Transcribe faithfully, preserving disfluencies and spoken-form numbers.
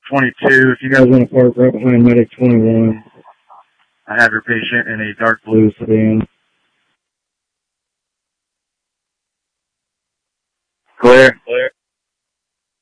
twenty-two, if you guys want to park right behind Medic twenty-one, I have your patient in a dark blue sedan. Clear.